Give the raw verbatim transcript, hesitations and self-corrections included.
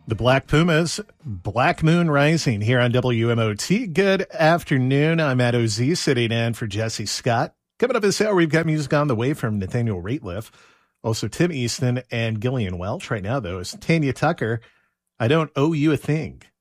The Black Pumas, Black Moon Rising here on W M O T. Good afternoon. I'm Matt O Z sitting in for Jesse Scott. Coming up this hour, we've got music on the way from Nathaniel Rateliff, also Tim Easton and Gillian Welch. Right now, though, is Tanya Tucker. I Don't Owe You a Thing.